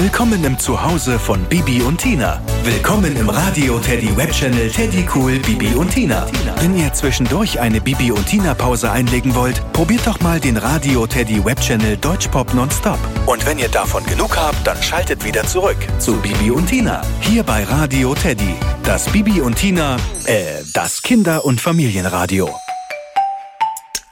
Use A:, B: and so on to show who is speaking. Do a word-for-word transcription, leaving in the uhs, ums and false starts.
A: Willkommen im Zuhause von Bibi und Tina. Willkommen im Radio Teddy Webchannel Teddy Cool Bibi und Tina. Wenn ihr zwischendurch eine Bibi und Tina Pause einlegen wollt, probiert doch mal den Radio Teddy Webchannel Deutschpop Nonstop. Und wenn ihr davon genug habt, dann schaltet wieder zurück zu Bibi und Tina. Hier bei Radio Teddy. Das Bibi und Tina, äh, das Kinder- und Familienradio.